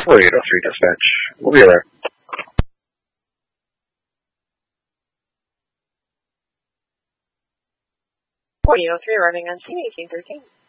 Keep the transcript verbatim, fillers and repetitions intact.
forty-eight oh three dispatch. We'll be there. forty oh three running on scene eighteen thirteen.